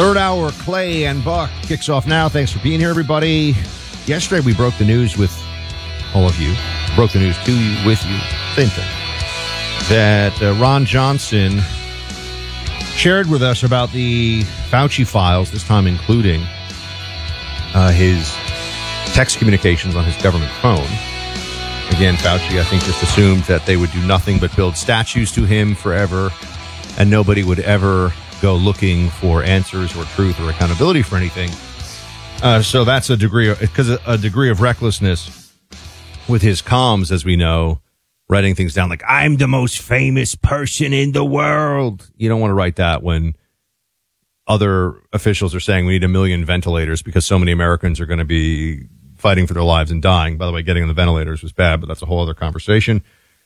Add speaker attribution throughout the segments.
Speaker 1: Third hour, Clay and Buck kicks off now. Thanks for being here, everybody. Yesterday, we broke the news with all of you. Broke the news to you, with you. Same thing. That Ron Johnson shared with us about the Fauci files, this time including his text communications on his government phone. Again, Fauci, I think, just assumed that they would do nothing but build statues to him forever, and nobody would ever go looking for answers or truth or accountability for anything. So that's a degree of recklessness with his comms, as we know, writing things down like, I'm the most famous person in the world. You don't want to write that when other officials are saying we need 1 million ventilators because so many Americans are going to be fighting for their lives and dying. By the way, getting on the ventilators was bad, but that's a whole other conversation.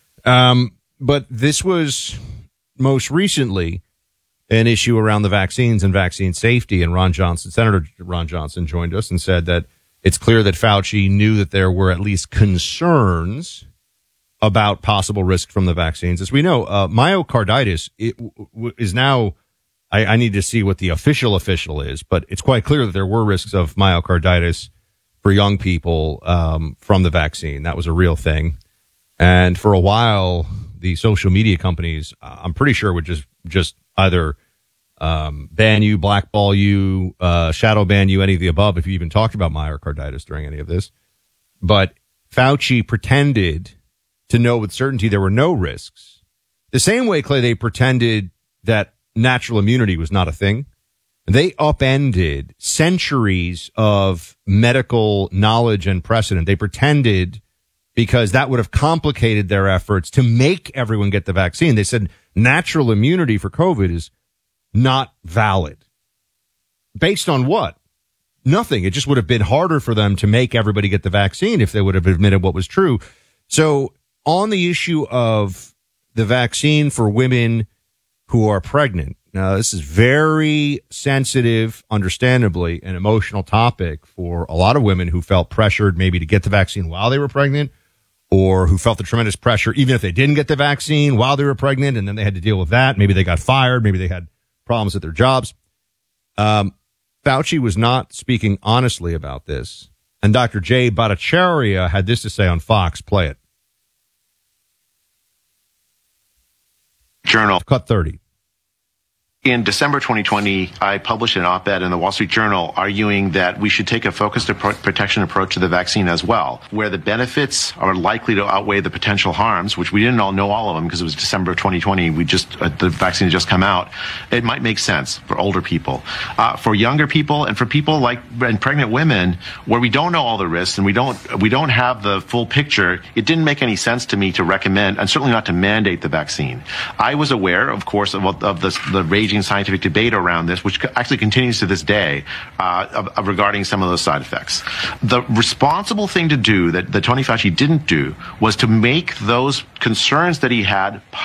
Speaker 1: But this was most recently an issue around the vaccines and vaccine safety. And Senator Ron Johnson joined us and said that it's clear that Fauci knew that there were at least concerns about possible risk from the vaccines. As we know, myocarditis is now, I need to see what the official is, but it's quite clear that there were risks of myocarditis for young people from the vaccine. That was a real thing. And for a while, the social media companies, I'm pretty sure, would just either ban you, blackball you, shadow ban you, any of the above, if you even talked about myocarditis during any of this. But Fauci pretended to know with certainty there were no risks. The same way, Clay, they pretended that natural immunity was not a thing. They upended centuries of medical knowledge and precedent. They pretended, because that would have complicated their efforts to make everyone get the vaccine. They said natural immunity for COVID is not valid. Based on what? Nothing. It just would have been harder for them to make everybody get the vaccine if they would have admitted what was true. So on the issue of the vaccine for women who are pregnant, now this is very sensitive, understandably, an emotional topic for a lot of women who felt pressured maybe to get the vaccine while they were pregnant, or who felt the tremendous pressure even if they didn't get the vaccine while they were pregnant, and then they had to deal with that. Maybe they got fired. Maybe they had problems at their jobs. Fauci was not speaking honestly about this. And Dr. Jay Bhattacharya had this to say on Fox. Play it.
Speaker 2: Journal.
Speaker 1: Cut 30.
Speaker 2: In December 2020, I published an op-ed in the Wall Street Journal arguing that we should take a focused protection approach to the vaccine as well, where the benefits are likely to outweigh the potential harms, which we didn't all know all of them because it was December of 2020. The vaccine had just come out. It might make sense for older people. For younger people and for people and pregnant women, where we don't know all the risks and we don't have the full picture, it didn't make any sense to me to recommend, and certainly not to mandate, the vaccine. I was aware, of course, of the raging scientific debate around this, which actually continues to this day, regarding some of those side effects. The responsible thing to do that Tony Fauci didn't do was to make those concerns that he had